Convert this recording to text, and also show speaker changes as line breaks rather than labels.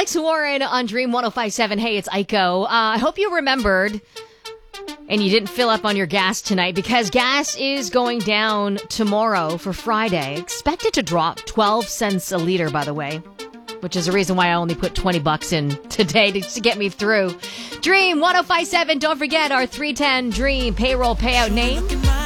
Alex Warren on Dream 105.7. Hey, it's Aiko. I hope you remembered and you didn't fill up on your gas tonight because gas is going down tomorrow for Friday. Expect it to drop 12 cents a liter, by the way, which is the reason why I only put $20 in today to get me through. Dream 105.7. Don't forget our 310 Dream payroll payout name.